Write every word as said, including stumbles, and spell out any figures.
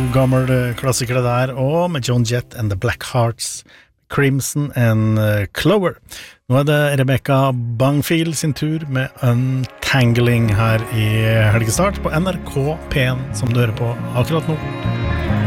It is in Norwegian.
gammel klassiker det der, og med Joan Jett and the Blackhearts, Crimson and Clover. Nå er det Rebecca Bangfield sin tur med Untangling her i Helgestart på N R K P en, som du hører på akkurat nå.